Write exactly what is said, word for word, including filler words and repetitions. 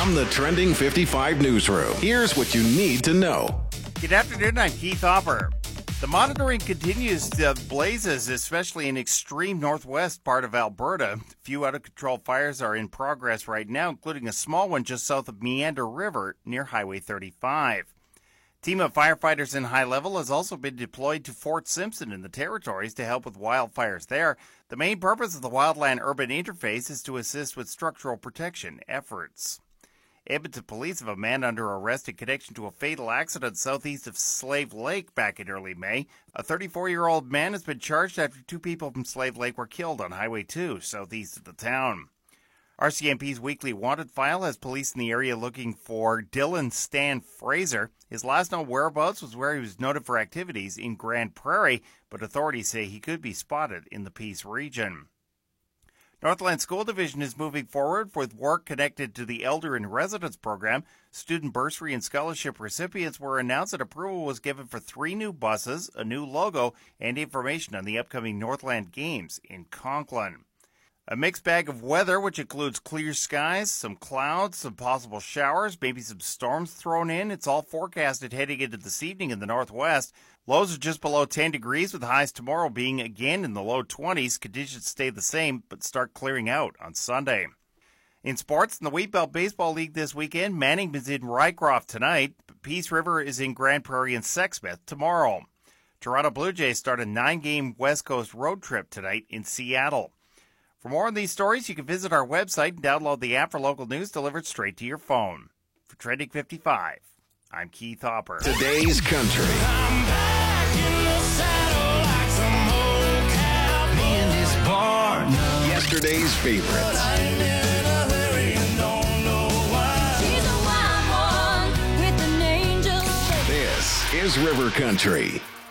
From the Trending fifty-five newsroom, here's what you need to know. Good afternoon, I'm Keith Hopper. The monitoring continues to blazes, especially in extreme northwest part of Alberta. A few out-of-control fires are in progress right now, including a small one just south of Meander River near Highway thirty-five. A team of firefighters in High Level has also been deployed to Fort Simpson in the Territories to help with wildfires there. The main purpose of the Wildland-Urban Interface is to assist with structural protection efforts. Edmonton police have a man under arrest in connection to a fatal accident southeast of Slave Lake back in early May. A thirty-four-year-old man has been charged after two people from Slave Lake were killed on Highway two, southeast of the town. R C M P's weekly wanted file has police in the area looking for Dylan Stan Fraser. His last known whereabouts was where he was noted for activities in Grand Prairie, but authorities say he could be spotted in the Peace region. Northland School Division is moving forward with work connected to the Elder in Residence program. Student bursary and scholarship recipients were announced that approval was given for three new buses, a new logo, and information on the upcoming Northland Games in Conklin. A mixed bag of weather, which includes clear skies, some clouds, some possible showers, maybe some storms thrown in. It's all forecasted heading into this evening in the northwest. Lows are just below ten degrees, with highs tomorrow being again in the low twenties. Conditions stay the same, but start clearing out on Sunday. In sports, in the Wheatbelt Baseball League this weekend, Manning is in Rycroft tonight. Peace River is in Grand Prairie and Sexsmith tomorrow. Toronto Blue Jays start a nine-game West Coast road trip tonight in Seattle. For more on these stories, you can visit our website and download the app for local news delivered straight to your phone. For Trending fifty-five, I'm Keith Hopper. Today's Country. I'm back in the saddle like some old cowboy in this barn. Yesterday's favorites. But I'm in a hurry and don't know why. She's a wild one with an angel. This is River Country.